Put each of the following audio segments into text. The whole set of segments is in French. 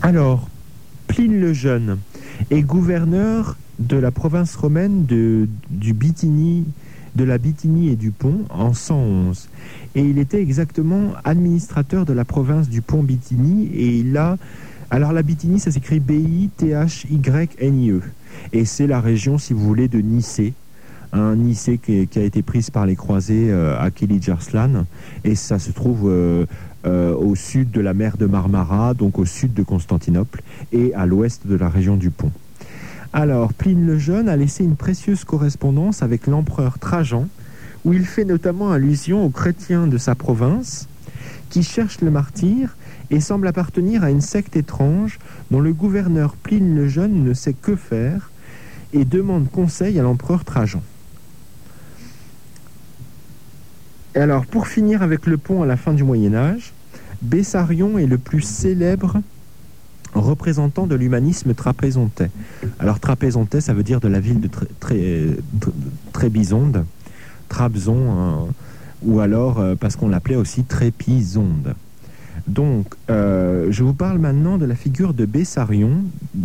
Alors, Pline le Jeune est gouverneur de la province romaine du Bithynie, de la Bithynie et du Pont en 111. Et il était exactement administrateur de la province du Pont-Bithynie. Et il a... Alors la Bithynie, ça s'écrit B-I-T-H-Y-N-I-E. Et c'est la région, si vous voulez, de Nicée. Nicée qui a été prise par les croisés à Kilij Arslan. Et ça se trouve au sud de la mer de Marmara, donc au sud de Constantinople, et à l'ouest de la région du Pont. Alors, Pline le Jeune a laissé une précieuse correspondance avec l'empereur Trajan, où il fait notamment allusion aux chrétiens de sa province, qui cherchent le martyr et semblent appartenir à une secte étrange dont le gouverneur Pline le Jeune ne sait que faire et demande conseil à l'empereur Trajan. Et alors, pour finir avec le Pont à la fin du Moyen-Âge, Bessarion est le plus célèbre représentant de l'humanisme trapézontais. Alors, trapézontais, ça veut dire de la ville de Trébizonde, Trabzon, ou alors parce qu'on l'appelait aussi Trépizonde. Donc, je vous parle maintenant de la figure de Bessarion,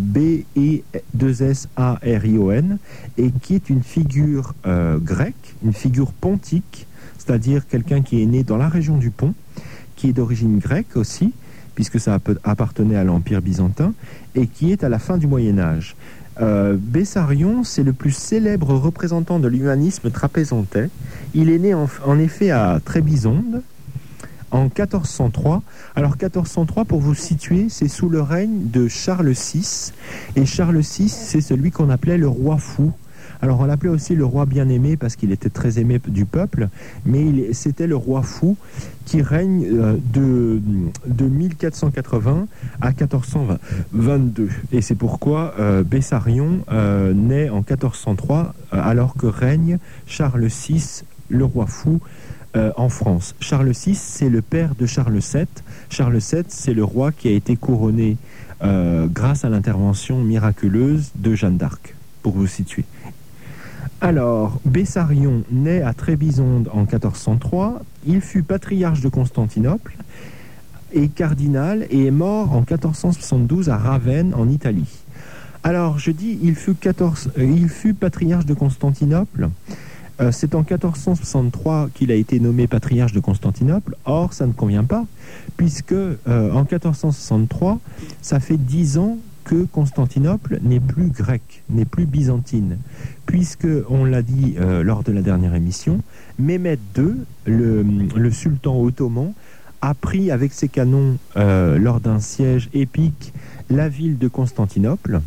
B-E-2-S-A-R-I-O-N, et qui est une figure grecque, une figure pontique, c'est-à-dire quelqu'un qui est né dans la région du Pont, qui est d'origine grecque aussi, puisque ça appartenait à l'Empire byzantin, et qui est à la fin du Moyen-Âge. Bessarion, c'est le plus célèbre représentant de l'humanisme trapézontais. Il est né en effet à Trébizonde, en 1403. Alors 1403, pour vous situer, c'est sous le règne de Charles VI. Et Charles VI, c'est celui qu'on appelait le roi fou. Alors on l'appelait aussi le roi bien-aimé parce qu'il était très aimé du peuple, mais c'était le roi fou qui règne de 1480 à 1422. Et c'est pourquoi Bessarion naît en 1403 alors que règne Charles VI, le roi fou, en France. Charles VI, c'est le père de Charles VII. Charles VII, c'est le roi qui a été couronné grâce à l'intervention miraculeuse de Jeanne d'Arc, pour vous situer. Alors, Bessarion naît à Trébizonde en 1403. Il fut patriarche de Constantinople et cardinal et est mort en 1472 à Ravenne, en Italie. Alors, je dis, il fut patriarche de Constantinople. C'est en 1463 qu'il a été nommé patriarche de Constantinople. Or, ça ne convient pas, puisque en 1463, ça fait 10 ans que Constantinople n'est plus grecque, n'est plus byzantine, puisque, on l'a dit lors de la dernière émission, Mehmed II, le sultan ottoman, a pris avec ses canons, lors d'un siège épique, la ville de Constantinople,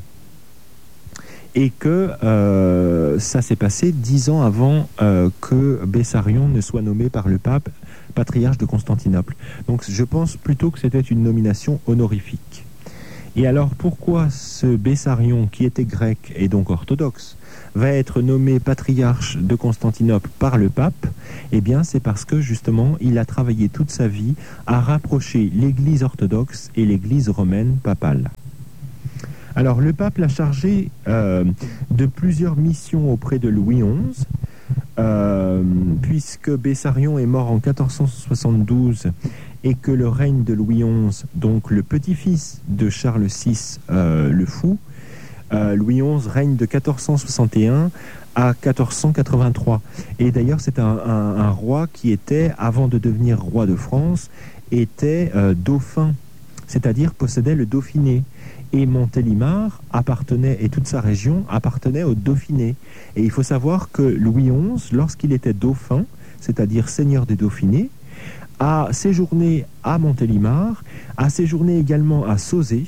et que ça s'est passé 10 ans avant que Bessarion ne soit nommé par le pape patriarche de Constantinople. Donc je pense plutôt que c'était une nomination honorifique. Et alors pourquoi ce Bessarion, qui était grec et donc orthodoxe, va être nommé patriarche de Constantinople par le pape? Eh bien c'est parce que justement il a travaillé toute sa vie à rapprocher l'église orthodoxe et l'église romaine papale. Alors le pape l'a chargé de plusieurs missions auprès de Louis XI, puisque Bessarion est mort en 1472 et que le règne de Louis XI, donc le petit-fils de Charles VI, le fou, Louis XI règne de 1461 à 1483. Et d'ailleurs c'est un roi qui était, avant de devenir roi de France, était dauphin, c'est-à-dire possédait le Dauphiné. Et Montélimar et toute sa région appartenait au Dauphiné. Et il faut savoir que Louis XI, lorsqu'il était dauphin, c'est-à-dire seigneur des Dauphinés, a séjourné à Montélimar, a séjourné également à Sauzet,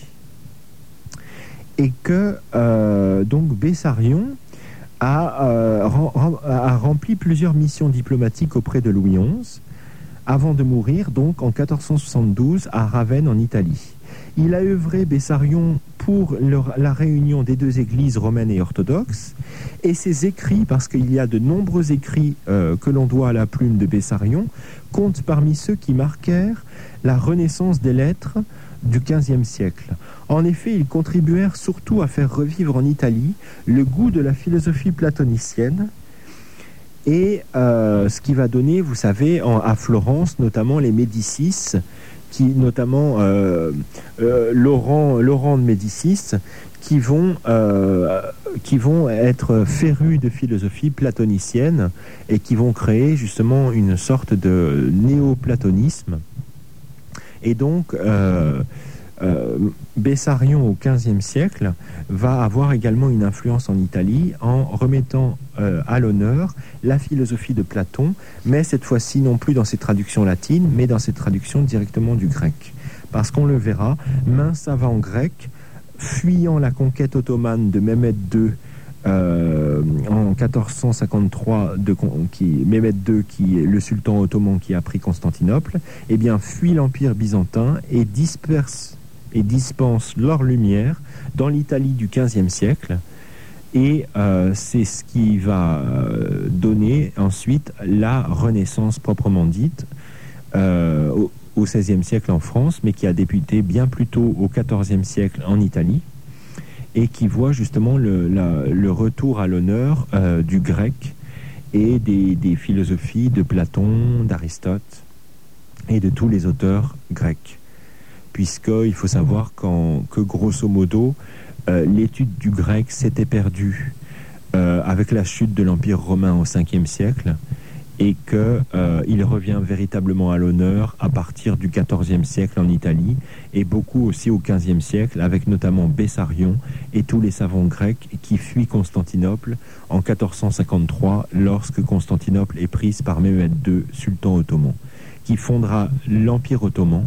et que donc Bessarion a rempli plusieurs missions diplomatiques auprès de Louis XI, avant de mourir donc en 1472 à Ravenne en Italie. Il a œuvré, Bessarion, pour la réunion des deux églises romaines et orthodoxes, et ses écrits, parce qu'il y a de nombreux écrits que l'on doit à la plume de Bessarion, comptent parmi ceux qui marquèrent la renaissance des lettres du XVe siècle. En effet, ils contribuèrent surtout à faire revivre en Italie le goût de la philosophie platonicienne, et ce qui va donner, vous savez, à Florence, notamment les Médicis, qui notamment Laurent de Médicis, qui vont être férus de philosophie platonicienne et qui vont créer justement une sorte de néoplatonisme. Et donc, Bessarion au XVe siècle va avoir également une influence en Italie en remettant à l'honneur la philosophie de Platon, mais cette fois-ci non plus dans ses traductions latines, mais dans ses traductions directement du grec. Parce qu'on le verra, maint savant grec, fuyant la conquête ottomane de Mehmed II en 1453, Mehmed II, qui est le sultan ottoman qui a pris Constantinople, eh bien fuit l'empire byzantin et dispense leur lumière dans l'Italie du XVe siècle. Et c'est ce qui va donner ensuite la Renaissance proprement dite au XVIe siècle en France, mais qui a débuté bien plus tôt au XIVe siècle en Italie, et qui voit justement le retour à l'honneur du grec et des philosophies de Platon, d'Aristote et de tous les auteurs grecs. Puisqu'il faut savoir que grosso modo, l'étude du grec s'était perdue avec la chute de l'Empire romain au Ve siècle, et qu'il revient véritablement à l'honneur à partir du XIVe siècle en Italie, et beaucoup aussi au XVe siècle, avec notamment Bessarion et tous les savants grecs qui fuient Constantinople en 1453, lorsque Constantinople est prise par Mehmed II, sultan ottoman, qui fondera l'Empire ottoman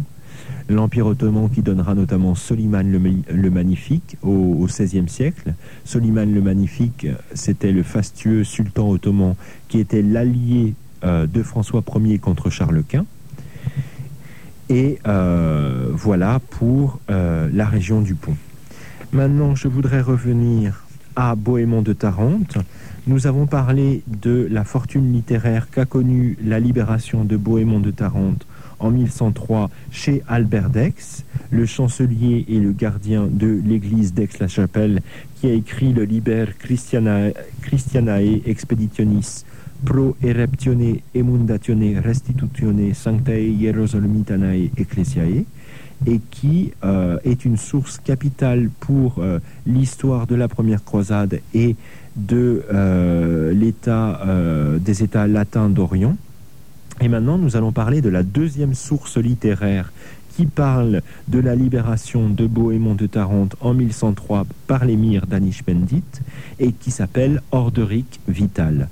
qui donnera notamment Soliman le Magnifique au XVIe siècle. Soliman le Magnifique, c'était le fastueux sultan ottoman qui était l'allié de François Ier contre Charles Quint. Et voilà pour la région du Pont. Maintenant, je voudrais revenir à Bohémond de Tarente. Nous avons parlé de la fortune littéraire qu'a connue la libération de Bohémond de Tarente en 1103 chez Albert d'Aix, le chancelier et le gardien de l'église d'Aix-la-Chapelle, qui a écrit le Liber Christianae Expeditionis pro ereptione emundatione restitutione sanctae Hierosolimitanae Ecclesiae, et qui est une source capitale pour l'histoire de la première croisade et de des États latins d'Orient. Et maintenant, nous allons parler de la deuxième source littéraire qui parle de la libération de Bohémond de Tarente en 1103 par l'émir d'Anish-Mendit, et qui s'appelle Orderic Vital.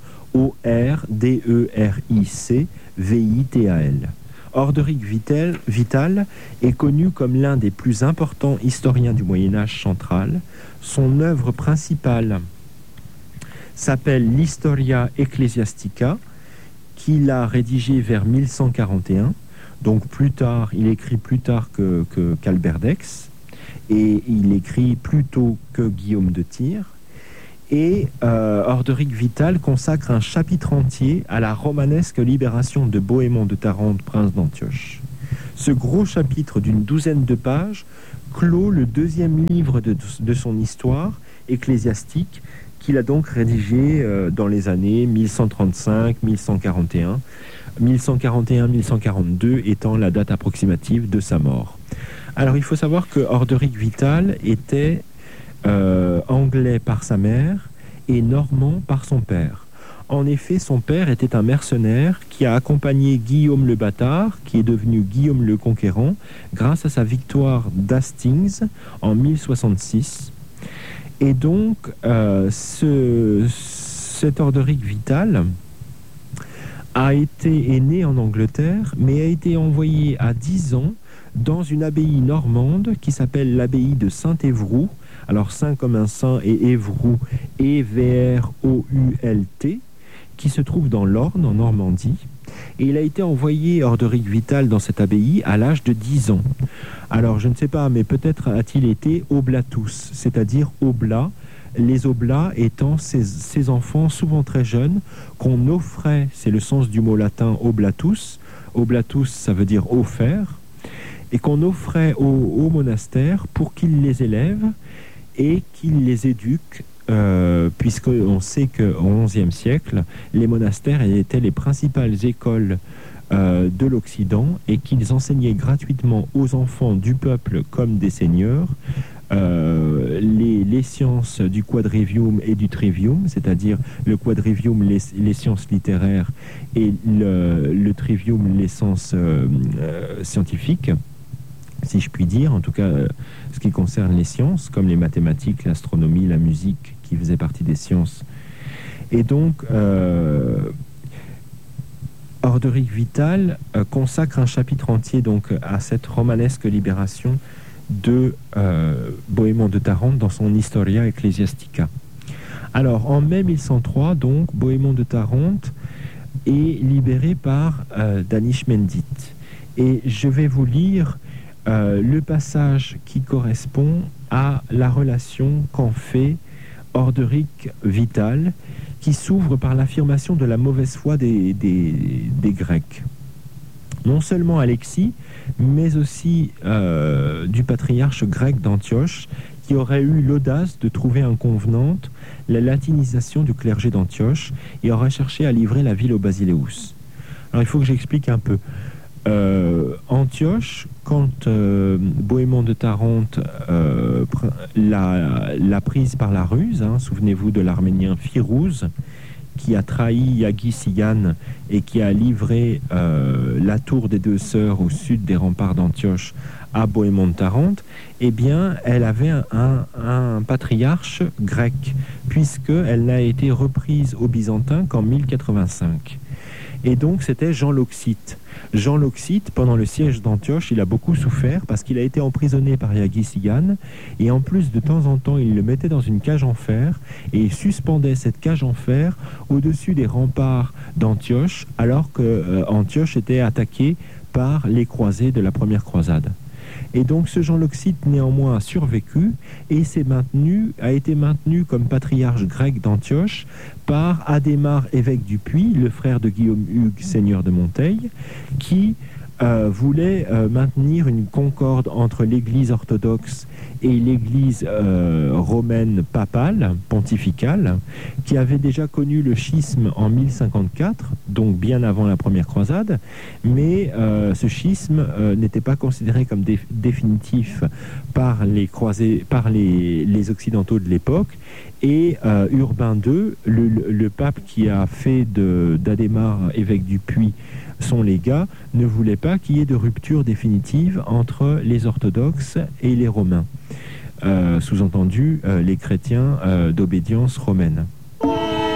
O-R-D-E-R-I-C-V-I-T-A-L. Orderic Vital est connu comme l'un des plus importants historiens du Moyen-Âge central. Son œuvre principale s'appelle l'Historia Ecclesiastica, qu'il a rédigé vers 1141, donc plus tard, il écrit plus tard qu'Albert d'Aix, et il écrit plus tôt que Guillaume de Tyr. Et Orderic Vital consacre un chapitre entier à la romanesque libération de Bohémond de Tarente, prince d'Antioche. Ce gros chapitre d'une douzaine de pages clôt le deuxième livre de son histoire ecclésiastique, qu'il a donc rédigé dans les années 1135-1141, 1141-1142 étant la date approximative de sa mort. Alors il faut savoir que Orderic Vital était anglais par sa mère et normand par son père. En effet, son père était un mercenaire qui a accompagné Guillaume le Bâtard, qui est devenu Guillaume le Conquérant, grâce à sa victoire d'Hastings en 1066. Et donc, cet Orderic Vital est né en Angleterre, mais a été envoyé à 10 ans dans une abbaye normande qui s'appelle l'abbaye de Saint-Évroult. Alors, saint comme un saint et Évroult, E-V-R-O-U-L-T, qui se trouve dans l'Orne, en Normandie. Et il a été envoyé, Orderic Vital, dans cette abbaye à l'âge de 10 ans. Alors, je ne sais pas, mais peut-être a-t-il été oblatus, c'est-à-dire oblat, les oblats étant ces enfants souvent très jeunes qu'on offrait, c'est le sens du mot latin oblatus, oblatus ça veut dire offert, et qu'on offrait au monastère pour qu'il les élève et qu'il les éduque, puisqu'on sait qu'au XIe siècle, les monastères étaient les principales écoles de l'Occident et qu'ils enseignaient gratuitement aux enfants du peuple comme des seigneurs les sciences du quadrivium et du trivium, c'est-à-dire le quadrivium, les sciences littéraires, et le trivium, les sciences scientifiques, si je puis dire, en tout cas ce qui concerne les sciences, comme les mathématiques, l'astronomie, la musique, qui faisaient partie des sciences. Et donc, Orderic Vital consacre un chapitre entier donc, à cette romanesque libération de Bohémond de Tarente dans son Historia Ecclesiastica. Alors, en mai 1103, donc, Bohémond de Tarente est libéré par Danish Mendit. Et je vais vous lire le passage qui correspond à la relation qu'en fait Orderic Vital, qui s'ouvre par l'affirmation de la mauvaise foi des Grecs. Non seulement Alexis, mais aussi du patriarche grec d'Antioche, qui aurait eu l'audace de trouver inconvenante la latinisation du clergé d'Antioche et aurait cherché à livrer la ville aux Basileus. Alors il faut que j'explique un peu. Antioche, quand Bohémond de Tarente l'a prise par la ruse, souvenez-vous de l'Arménien Firouz, qui a trahi Yaghi Sigan et qui a livré la tour des deux sœurs au sud des remparts d'Antioche à Bohémond de Tarente, eh bien, elle avait un patriarche grec, puisqu'elle n'a été reprise aux Byzantins qu'en 1085. Et donc, c'était Jean l'Oxite. Jean l'Oxite, pendant le siège d'Antioche, il a beaucoup souffert parce qu'il a été emprisonné par Yaghi Sigan. Et en plus, de temps en temps, il le mettait dans une cage en fer et il suspendait cette cage en fer au-dessus des remparts d'Antioche, alors que Antioche était attaqué par les croisés de la première croisade. Et donc ce Jean l'Oxite néanmoins a survécu et a été maintenu comme patriarche grec d'Antioche par Adhémar, évêque du Puy, le frère de Guillaume Hugues, seigneur de Monteil, qui voulait maintenir une concorde entre l'église orthodoxe et l'église romaine papale, pontificale, qui avait déjà connu le schisme en 1054, donc bien avant la première croisade, mais ce schisme n'était pas considéré comme définitif par les croisés, par les occidentaux de l'époque, et Urbain II, le pape qui a fait d'Adhémar, évêque du Puy, son légat, ne voulait pas qu'il y ait de rupture définitive entre les orthodoxes et les romains, sous-entendu les chrétiens d'obédience romaine.